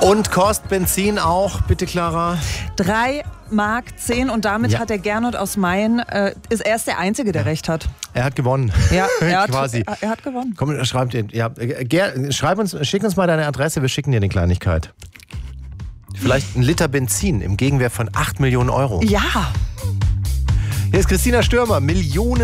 Und kostet Benzin auch, bitte Clara? 3,10 Mark und damit Ja. hat der Gernot aus Mayen, ist erst der Einzige, der recht hat. Er hat gewonnen. Ja, Quasi. Er hat gewonnen. Komm, schick uns mal deine Adresse, wir schicken dir eine Kleinigkeit. Vielleicht ein Liter Benzin im Gegenwert von 8 Millionen Euro. Ja. Hier ist Christina Stürmer, Millionen